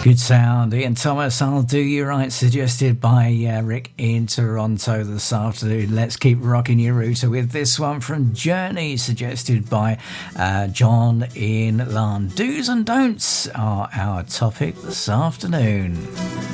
Good sound. Ian Thomas, I'll Do You Right, suggested by Rick in Toronto this afternoon. Let's keep rocking your router with this one from Journey, suggested by John in Larne. Do's and don'ts are our topic this afternoon.